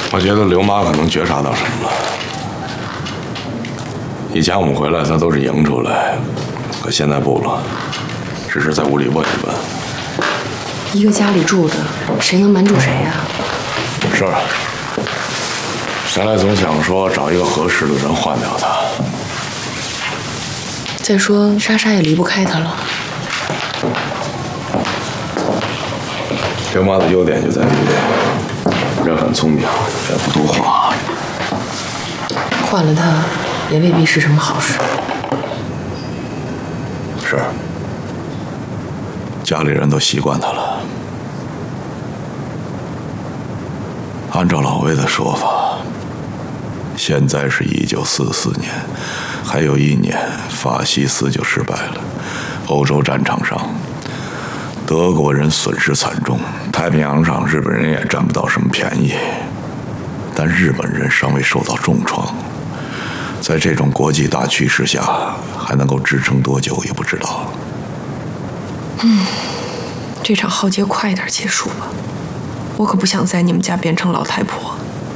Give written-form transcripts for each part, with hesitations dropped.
我觉得刘妈可能觉察到什么了。以前我们回来，她都是迎出来，可现在不了，只是在屋里问一问。 一个家里住着，谁能瞒住谁呀？ 是。原来总想说找一个合适的人换掉她。 再说莎莎也离不开他了。 刘妈的优点就在于人很聪明，也不多话。 换了他，也未必是什么好事。 是。家里人都习惯他了。按照老魏的说法，现在是1944年，还有1年，法西斯就失败了。欧洲战场上，德国人损失惨重，太平洋上日本人也占不到什么便宜。但日本人尚未受到重创，在这种国际大趋势下，还能够支撑多久也不知道。 这场浩劫快点结束吧，我可不想在你们家变成老太婆。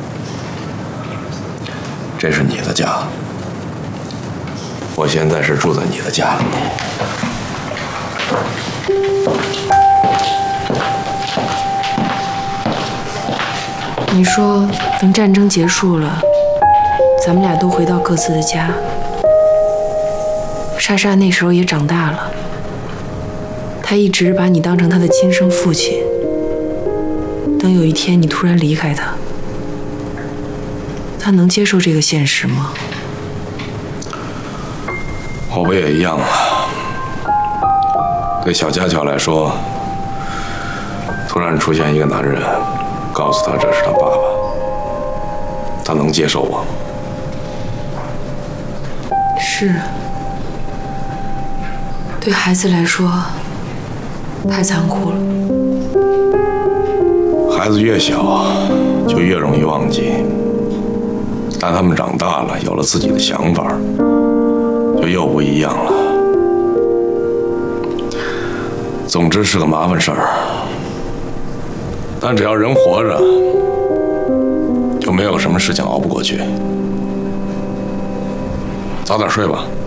这是你的家，我现在是住在你的家里。 你说等战争结束了，咱们俩都回到各自的家。莎莎那时候也长大了，她一直把你当成她的亲生父亲。等有一天你突然离开她，她能接受这个现实吗？ 我不也一样吗？对小佳乔来说，突然出现一个男人，告诉他这是他爸爸，他能接受吗？ 是，对孩子来说太残酷了。 孩子越小，就越容易忘记，但他们长大了，有了自己的想法，就又不一样了。总之是个麻烦事儿，但只要人活着，就没有什么事情熬不过去。早点睡吧。